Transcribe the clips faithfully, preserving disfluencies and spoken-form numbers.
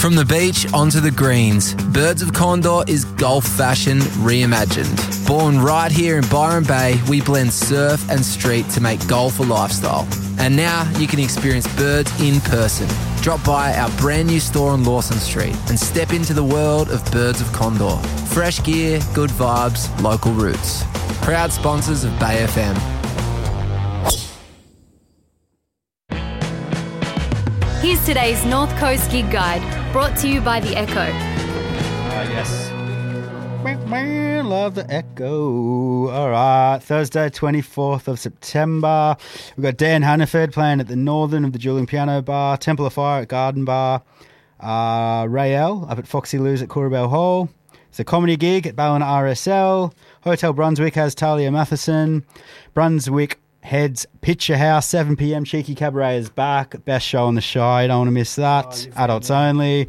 From the beach onto the greens, Birds of Condor is golf fashion reimagined. Born right here in Byron Bay, we blend surf and street to make golf a lifestyle. And now you can experience Birds in person. Drop by our brand new store on Lawson Street and step into the world of Birds of Condor. Fresh gear, good vibes, local roots. Proud sponsors of Bay F M. Here's today's North Coast Gig Guide, brought to you by The Echo. Ah, uh, yes. Love The Echo. All right, Thursday, twenty-fourth of September. We've got Dan Hannaford playing at the Northern of the Julian Piano Bar, Temple of Fire at Garden Bar, uh, Rael up at Foxy Lou's at Coorabell Hall. It's a comedy gig at Ballina R S L. Hotel Brunswick has Talia Matheson. Brunswick Heads Picture House, seven p.m. Cheeky Cabaret is back. Best show on the show. You don't want to miss that. Oh, adults only.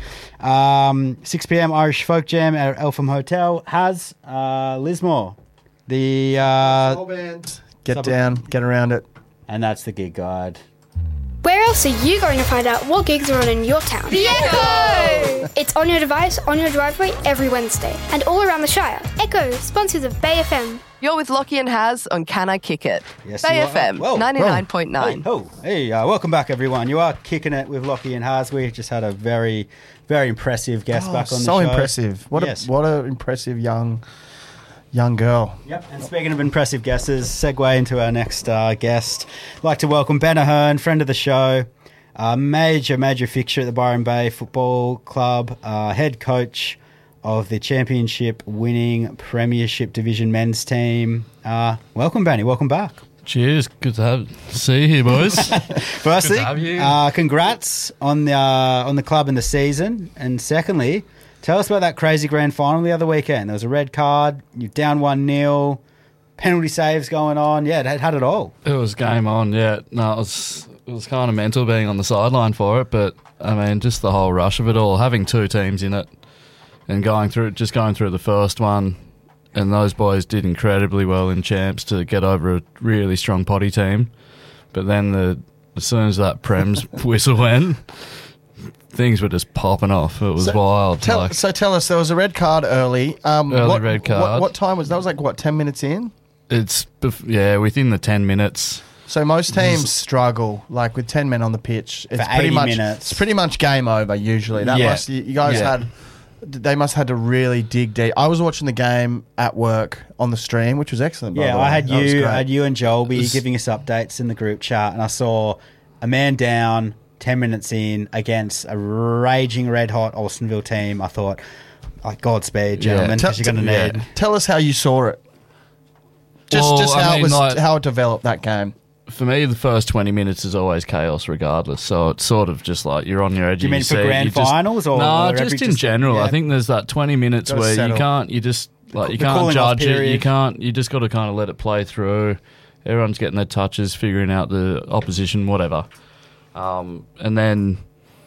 Um, six p.m. Irish Folk Jam at Eltham Hotel has uh, Lismore. The uh, Soul band. Get sub- down, get around it. And that's the gig guide. Where else are you going to find out what gigs are on in your town? The Echo! It's on your device, on your driveway, every Wednesday. And all around the Shire. Echo, sponsors of Bay F M. You're with Lockie and Haz on Can I Kick It? Yes, Bay F M, ninety-nine point nine. Hey, oh, hey uh, welcome back, everyone. You are kicking it with Lockie and Haz. We just had a very, very impressive guest oh, back on the so show. So impressive. What yes. a what a impressive young young girl. Yep, and speaking of impressive guests, segue into our next uh, guest. I'd like to welcome Ben Ahern, friend of the show, uh, major, major fixture at the Byron Bay Football Club, uh, head coach of the championship-winning Premiership Division men's team. Uh, welcome, Benny. Welcome back. Cheers. Good to have see you here, boys. Firstly, Good to have you. Uh, congrats on the uh, on the club and the season. And secondly, tell us about that crazy grand final the other weekend. There was a red card. You're down one nil. Penalty saves going on. Yeah, it had, had it all. It was game on. Yeah, no, it was it was kind of mental being on the sideline for it. But I mean, just the whole rush of it all, having two teams in it. And going through, just going through the first one, and those boys did incredibly well in champs to get over a really strong potty team. But then the as soon as that Prem's whistle went, things were just popping off. It was so wild. Tell, like, so tell us, there was a red card early. Um, early what, red card. What, what time was that? Was like what ten minutes in? It's yeah, within the ten minutes. So most teams struggle, like with ten men on the pitch. It's For pretty eighty much minutes. It's pretty much game over usually. That Yeah. must you, you guys Yeah. had. They must have had to really dig deep. I was watching the game at work on the stream, which was excellent. By Yeah, the way. I had That was you, great. I had you and Joel be was- giving us updates in the group chat, and I saw a man down ten minutes in against a raging red hot Alstonville team. I thought, like, Godspeed, gentlemen, Tell- because you're going to yeah. need. Tell us how you saw it. Just, Well, just I how mean, it was, like- how it developed that game. For me, the first twenty minutes is always chaos regardless. So it's sort of just like you're on your edge. Do you of mean your for seat. grand You just- finals or- No, or just every- in just- general. yeah. I think there's that twenty minutes Gotta where settle. you can't, you just, like, you the can't cooling off judge it. You period. can't, you just got to kind of let it play through. Everyone's getting their touches, figuring out the opposition, whatever. Um, and then,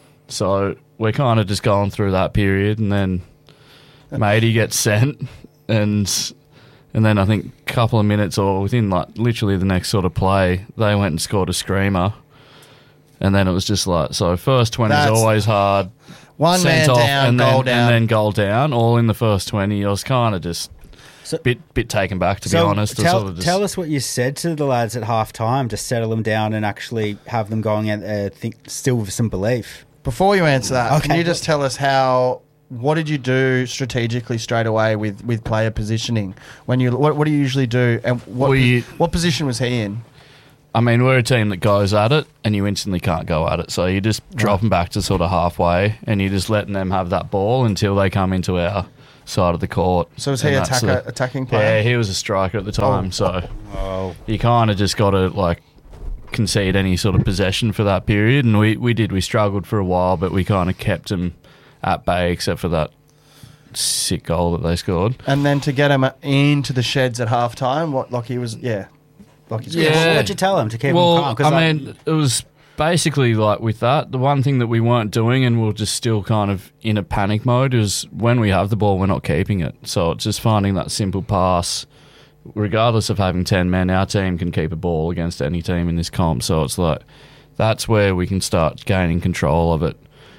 so we're kind of just going through that period, and then Matey gets sent, and and then I think a couple of minutes or within like literally the next sort of play, they went and scored a screamer, and then it was just like, so first twenty is That's- always hard. One man Sent off down, and goal then, down. and then goal down, all in the first twenty. I was kind of just So- bit bit taken back, to So be honest. I tell, sort of just, tell us what you said to the lads at half time to settle them down and actually have them going out there, think, still with some belief. Before you answer that, Okay. can you just tell us how? What did you do strategically straight away with, with player positioning? When you what, what do you usually do, and what We- what position was he in? I mean, we're a team that goes at it, and you instantly can't go at it. So you just drop them back to sort of halfway, and you're just letting them have that ball until they come into our side of the court. So was he And that's attacker, the- attacking player? Yeah, he was a striker at the time, Oh. so Oh, you kind of just got to like concede any sort of possession for that period, and we, we did. We struggled for a while, but we kind of kept them at bay, except for that sick goal that they scored. And then to get him into the sheds at half time, what like he was, yeah, like he's Yeah. What would you tell them to keep Well, them calm? 'Cause I mean, it was basically like with that, the one thing that we weren't doing, and we're just still kind of in a panic mode, is when we have the ball, we're not keeping it. So it's just finding that simple pass. Regardless of having ten men, our team can keep a ball against any team in this comp. So it's like that's where we can start gaining control of it.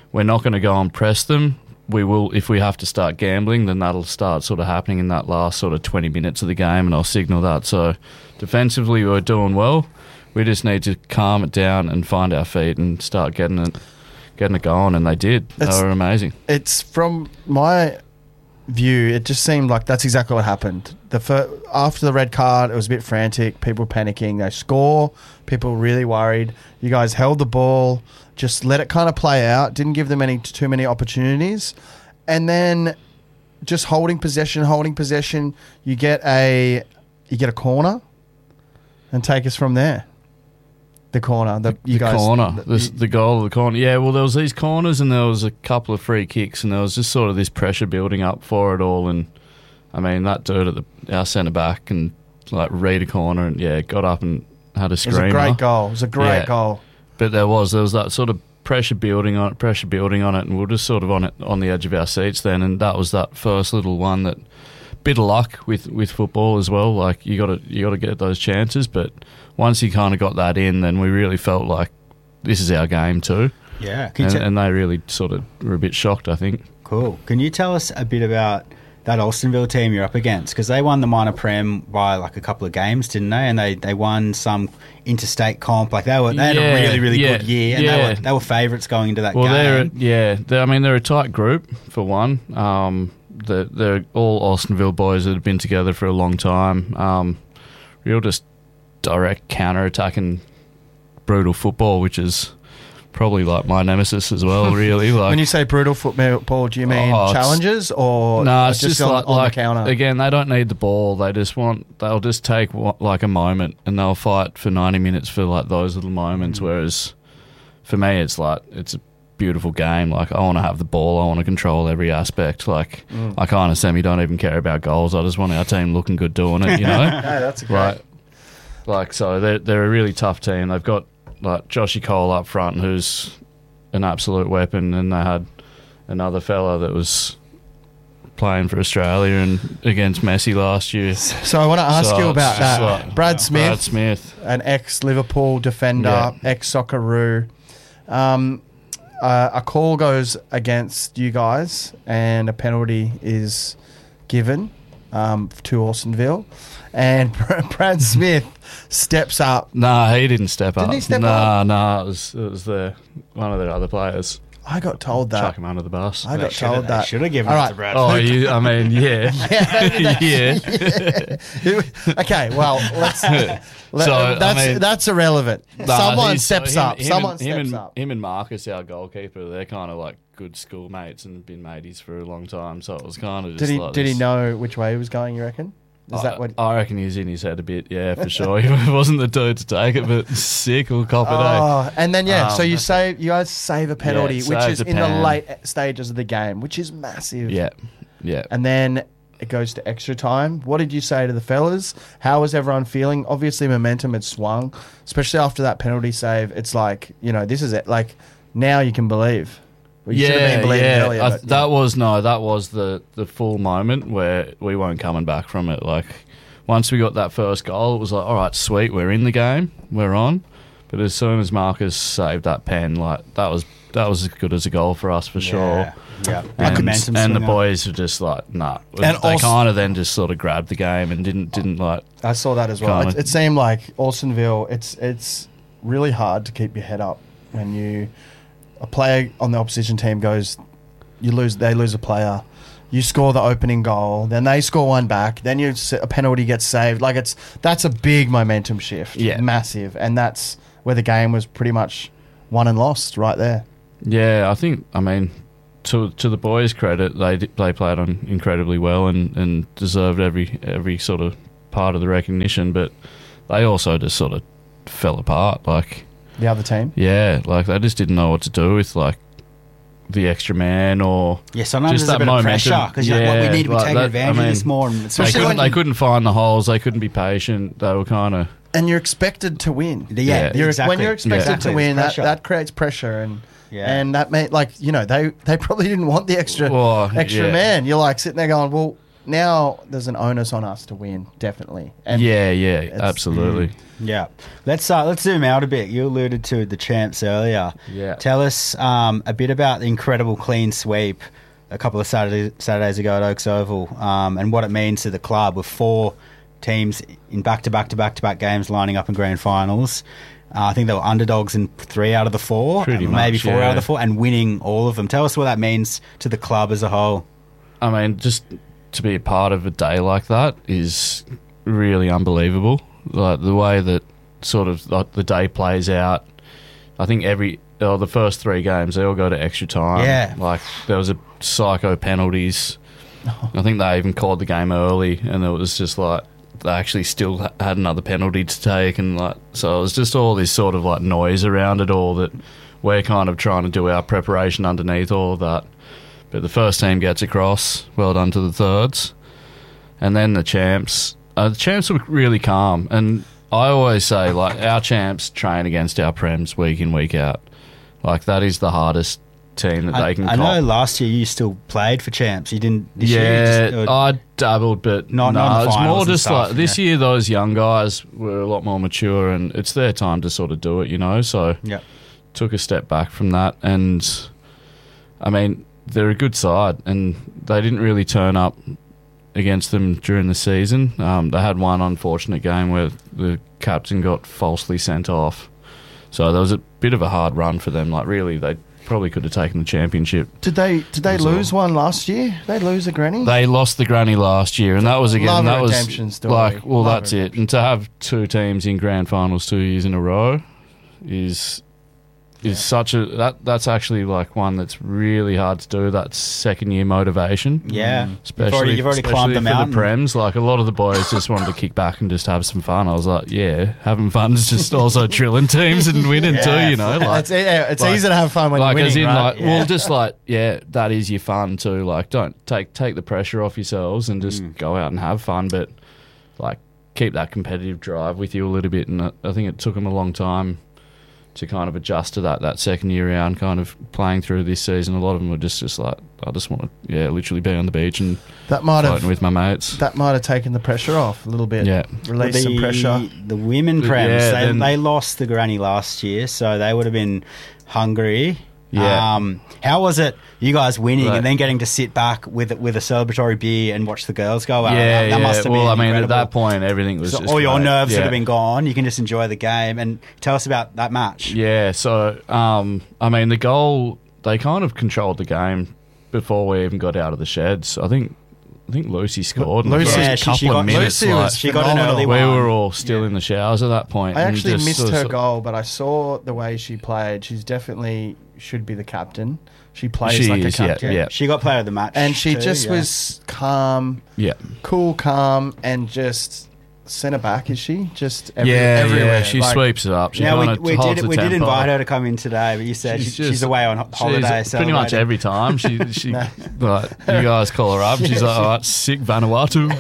we're not going to go and press them. We will, if we have to start gambling, then that'll start sort of happening in that last sort of twenty minutes of the game, and I'll signal that. So defensively, we're doing well. We just need to calm it down and find our feet and start getting it, getting it going, and they did. It's, they were amazing. It's from my view, it just seemed like that's exactly what happened. The fir- after the red card, it was a bit frantic. People were panicking. They score. People were really worried. You guys held the ball. Just let it kind of play out. Didn't give them any too many opportunities, and then just holding possession, holding possession. You get a you get a corner, and take us from there. The corner, the, you the guys, corner, the, the, the goal of the corner. Yeah, well, there was these corners, and there was a couple of free kicks, and there was just sort of this pressure building up for it all. And I mean, that dude at the our centre back and like read a corner, and yeah, got up and had a screamer. It was a great goal. It was a great yeah. goal. But there was there was that sort of pressure building on it, pressure building on it, and we we're just sort of on it on the edge of our seats then. And that was that first little one that bit of luck with, with football as well. Like you got to you got to get those chances, but once you kind of got that in, then we really felt like this is our game too. Yeah, Can you and, te- and they really sort of were a bit shocked, I think. Cool. Can you tell us a bit about that Alstonville team you're up against? Because they won the minor prem by like a couple of games, didn't they? And they, they won some interstate comp. Like they were they had Yeah, a really really yeah, good year, and yeah. they were they were favourites going into that Well, they're game. yeah, they're, I mean they're a tight group for one. Um, they're, they're all Alstonville boys that have been together for a long time. Um, real just direct counter attacking, brutal football, which is probably like my nemesis as well. Really, like When you say brutal football, do you mean Oh, it's- challenges or no, it's just, just, on, like, on like the counter? again, they don't need the ball. They just want they'll just take wa- like a moment and they'll fight for ninety minutes for like those little moments. Mm. Whereas for me, it's like it's a beautiful game. Like I want to have the ball. I want to control every aspect. Like Mm. I kind of semi don't even care about goals. I just want our team looking good doing it. You know, No, that's a great. like like so they're they're a really tough team. They've got like Joshy Cole up front, who's an absolute weapon, and they had another fella that was playing for Australia and against Messi last year. So I want to ask So you it's about just that. like- Brad Smith, Brad Smith. an ex-Liverpool defender, Yeah. ex-Socceroo. Um, uh, a call goes against you guys, and a penalty is given um, to Alstonville, and Brad Smith steps up. Nah, he didn't step Didn't up. he step nah, up? nah, it was it was the one of the other players. I got told that. Chuck him under the bus. I got Should've- told that. Should have given All it right. to Brad. Oh, you, I mean, yeah, yeah. Okay, well, let's. let, So, I that's mean- that's irrelevant. Nah, Someone he's- steps him- up. him Someone and, steps him and, up. Him and Marcus, our goalkeeper, they're kind of like good schoolmates and been mateys for a long time. So it was kind of just Did he like did he this- know which way he was going? You reckon? Is I, that what? I reckon he's in his head a bit, yeah, for sure. He wasn't the dude to take it, but sick will cop it, eh? Oh, and then yeah, so Um, you save you guys save a penalty, Yeah, which saves is a in the pen. late stages of the game, which is massive. Yeah, yeah. And then it goes to extra time. What did you say to the fellas? How was everyone feeling? Obviously, momentum had swung, especially after that penalty save. It's like, you know, this is it. Like now you can believe. Well, you should have been believing yeah. earlier. I- but, yeah. that was no, that was the the full moment where we weren't coming back from it. Like once we got that first goal, it was like, all right, sweet, we're in the game, we're on. But as soon as Marcus saved that pen, like that was that was as good as a goal for us for sure. Yeah. And, Momentum and the swinger. boys were just like, nah. And they also- kind of then just sort of grabbed the game and didn't didn't like. I saw that as well. Kinda. It, it seemed like Alstonville. It's it's really hard to keep your head up when you a player on the opposition team goes, you lose. They lose a player. You score the opening goal, then they score one back, then you a penalty gets saved. Like it's that's a big momentum shift, Yeah. massive, and that's where the game was pretty much won and lost right there. Yeah, I think. I mean, to to the boys' credit, they di- they played on incredibly well and, and deserved every every sort of part of the recognition. But they also just sort of fell apart. Like The other team, yeah, like they just didn't know what to do with like the extra man or Yeah, sometimes just there's a that bit of momentum. pressure because you're like, well, we Yeah, need to be like taking that- advantage I mean, of this more. And they especially couldn't when they couldn't find the holes. They couldn't be patient. They were kind of and you're expected to win. Yeah, You're, exactly. When you're expected Exactly, to win, there's that, pressure. that creates pressure, and Yeah. and that made like you know they they probably didn't want the extra Well, extra yeah. man. You're like sitting there going, well, now there's an onus on us to win, definitely. And yeah, yeah, absolutely. Yeah. Let's uh, let's zoom out a bit. You alluded to the champs earlier. Yeah. Tell us um, a bit about the incredible clean sweep a couple of Saturdays, Saturdays ago at Oaks Oval, um, and what it means to the club with four teams in back-to-back-to-back-to-back games lining up in grand finals. Uh, I think they were underdogs in three out of the four, Pretty maybe much, four yeah. out of the four, and winning all of them. Tell us what that means to the club as a whole. I mean, just to be a part of a day like that is really unbelievable. Like the way that sort of like, the day plays out. I think every oh, the first three games they all go to extra time. Yeah. Like there was a psycho penalties. I think they even called the game early, and it was just like they actually still ha- had another penalty to take, and like so it was just all this sort of like noise around it all that we're kind of trying to do our preparation underneath all of that. But the first team gets across. Well done to the thirds, and then the champs. Uh, the champs were really calm, and I always say like our champs train against our prems week in week out. Like that is the hardest team that I, they can. I cop. know last year you still played for champs. You didn't this year? Yeah, You just, uh, I dabbled, but Not- no, not in the it's finals more and just stuff, like this yeah. year. Those young guys were a lot more mature, and it's their time to sort of do it, you know. So yeah. took a step back from that, and I mean they're a good side, and they didn't really turn up against them during the season. Um, they had one unfortunate game where the captain got falsely sent off, so there was a bit of a hard run for them. Like really, they probably could have taken the championship. Did they did they That's lose all. one last year? They lose a granny? They lost the granny last year, and that was again Love a that was redemption story. like well, Love a that's it. redemption. And to have two teams in grand finals two years in a row is is such a that that's actually like one that's really hard to do. That second year motivation, Yeah. especially you've already, you've already especially climbed the for mountain. the prems. Like a lot of the boys just wanted to kick back and just have some fun. I was like, yeah, having fun is just also drilling teams and winning too. You know, like it's yeah, it's like- easy to have fun when like you're winning, as in right? like Yeah. well just like yeah that is your fun too. Like don't take take the pressure off yourselves and just Mm. go out and have fun, but like keep that competitive drive with you a little bit. And I I think it took them a long time to kind of adjust to that that second year round kind of playing through this season. A lot of them were just just like I just want to yeah literally be on the beach and that might floating have with my mates. that might have taken the pressure off a little bit. Yeah. Release the, some pressure. The women prems, Yeah, they, then- they lost the granny last year, so they would have been hungry. Yeah. Um, how was it, you guys winning Right. and then getting to sit back with with a celebratory beer and watch the girls go out? yeah, that, that yeah. must have well, been I mean, incredible. at that point, everything was So just all your great. nerves yeah. would have been gone. You can just enjoy the game. And tell us about that match. Yeah, so um, I mean, the goal they kind of controlled the game before we even got out of the sheds. I think I think Lucy scored. in the Lucy- first Yeah, she- couple she of got- minutes. Lucy like, was She got an phenomenal. early we one. were all still in the showers at that point. I and actually just missed sort of- her goal, but I saw the way she played. She's definitely should be the captain. She plays She like is, a yeah, captain. yeah. She got player of the match. And she too, just yeah. was calm, Yeah, cool, calm, and just centre back. Is she just every, yeah, everywhere? yeah. She Like, sweeps it up. She Now, we, kinda we holds did the we did tempo. invite her to come in today, but you said she's, she's, just- away on ho- holiday. she's pretty much celebrating. every time. She, she like, you guys call her up. She's like, all right, sick Vanuatu.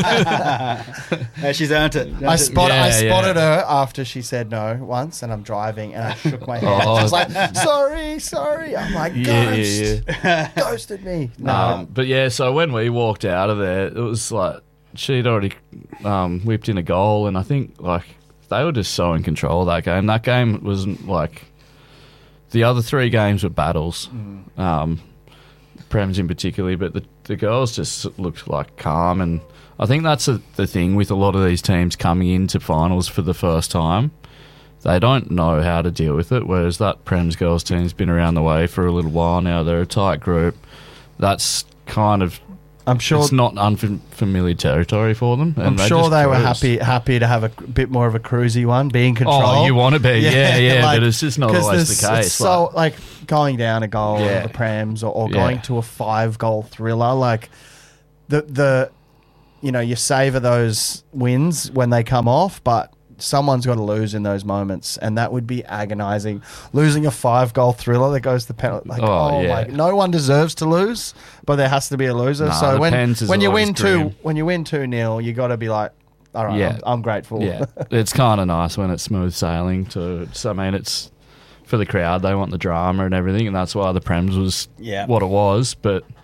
Uh, she's earned it. Earned I, it. spot, I Yeah, spotted yeah. her after she said no once, and I'm driving, and I shook my hand. Oh. She was like, "Sorry, sorry." I'm like, Yeah, "Ghost, yeah, ghosted me." No, Um, but yeah, so when we walked out of there, it was like she'd already um, whipped in a goal, and I think like they were just so in control of that game. That game wasn't like the other three games were battles, um, Prems in particular, but the the girls just looked like calm, and I think that's a, the thing with a lot of these teams coming into finals for the first time. They don't know how to deal with it, whereas that Prems girls team's been around the way for a little while now. They're a tight group. That's kind of I'm sure. it's not unfamiliar territory for them. And I'm sure just they were cruise. happy happy to have a c- bit more of a cruisy one, be in control. Oh, you want to be, yeah, yeah, like, but it's just not 'cause always there's- the case. It's so like going down a goal Yeah. of the Prams, or, or Yeah. going to a five goal thriller. Like the the you know you savor those wins when they come off, but someone's got to lose in those moments, and that would be agonizing. Losing a five goal thriller that goes to penalty, like Oh, oh, yeah. my, no one deserves to lose, but there has to be a loser. Nah, so the when Pens is when you always win two grim. when you win two nil, you got to be like, all right, Yeah. I'm, I'm grateful. yeah, it's kind of nice when it's smooth sailing. To so, I mean, it's for the crowd. They want the drama and everything, and that's why the Prems was Yeah. what it was. But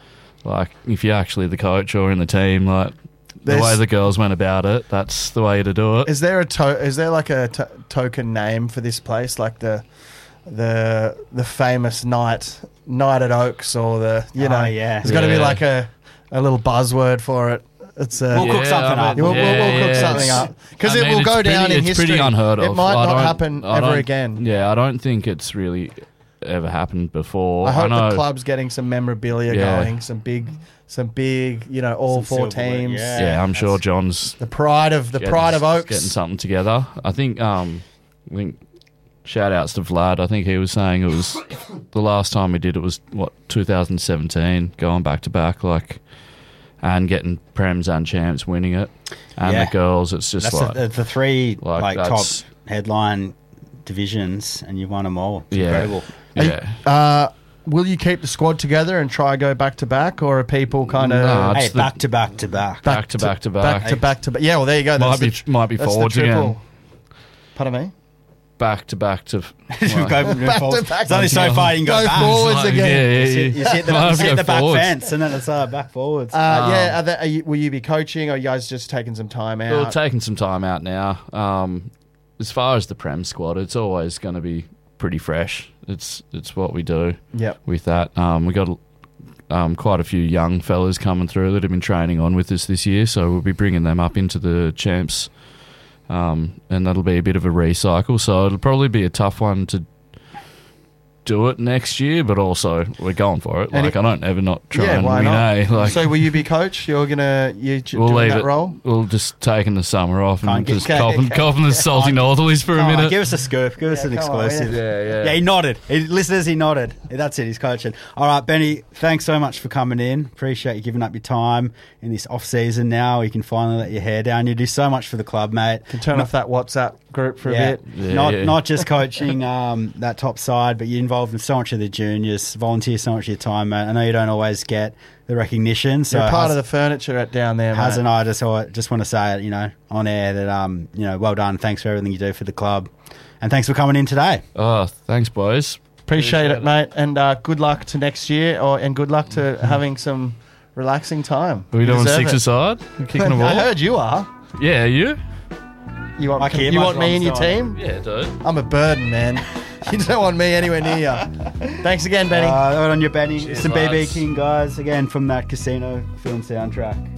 Like, if you're actually the coach or in the team, like, There's- the way the girls went about it, that's the way to do it. Is there a to- is there like a to- token name for this place, like the the the famous night night at Oaks, or the you Oh, know? yeah. There's got to be Yeah. like a, a little buzzword for it. It's a, We'll cook something I up. mean, We'll, we'll, we'll yeah, cook yeah, something it's- up because I it mean, will it's go down pretty- in it's history. pretty unheard of. It might I not don't- happen I ever don't- again. Yeah, I don't think it's really ever happened before. I hope know, the club's getting some memorabilia Yeah. going, some big, some big, you know, all Some four silverware, teams. yeah. Yeah, I'm sure That's- John's The pride of the getting- pride of Oaks. getting something together. I think. Um, I think. Shout outs to Vlad. I think he was saying it was the last time we did it was what two thousand seventeen, going back to back, like, and getting prems and champs, winning it, and Yeah. the girls. It's just That's like the, the three like, like, top that's- headline divisions, and you've won them all. It's Yeah. incredible. yeah. Uh, will you keep the squad together and try go back to back, or are people kind of Nah, Hey, It's the- back to back to back. Back to back to back. back to back to back? Yeah, well, there you go. Might That's be the, might be that's the forwards again. triple. Pardon me. Back to back to. Go Back forward. to back. It's only so far you can go, Go back. forwards Like, again. yeah, yeah, You hit, yeah. you hit the, Might you have to hit go the back forwards. fence, and then it's uh, back forwards. Uh, Um, yeah, are there, are you, will you be coaching, or are you guys just taking some time out? We're taking some time out now. Um, as far as the Prem squad, it's always going to be pretty fresh. It's it's what we do Yep. with that. Um, we got um, quite a few young fellas coming through that have been training on with us this year, so we'll be bringing them up into the champs, um, and that'll be a bit of a recycle. So it'll probably be a tough one to do it next year, but also we're going for it. And Like it- I don't ever not try Yeah, and why win. not? eh? Like So will you be coach? You're gonna you j- we'll doing leave that it. role? We'll just taking the summer off and Can't get- just okay, copping, okay. copping the salty northerlies for a Come on, minute. give us a scoop. Give us Yeah, an come on, exclusive. yeah, yeah. Yeah, he nodded. He, listeners, he nodded. That's it. He's coaching. All right, Benny, thanks so much for coming in. Appreciate you giving up your time in this off season now. You can finally let your hair down. You do so much for the club, mate. Can turn off that WhatsApp group for Yeah. a bit. Yeah, not yeah. not just coaching um, that top side, but you're involved in so much of the juniors, volunteer so much of your time, mate. I know you don't always get the recognition. So You're part Haz- of the furniture at down there, Haz mate. and I just, just want to say, you know, on air that, um, you know, well done. Thanks for everything you do for the club. And thanks for coming in today. Oh, thanks, boys. Appreciate it, mate, and uh, good luck to next year, or and good luck to having some relaxing time. Are we You doing deserve six it. aside? We're kicking a I ball? heard you are. Yeah, you? You want Like him, you like want me in your Ron team? Yeah, dude. I'm a burden, man. You don't want me anywhere near you. Thanks again, Benny. Uh, on your Benny. Cheers, Some B B lads. King guys, again, from that Casino film soundtrack.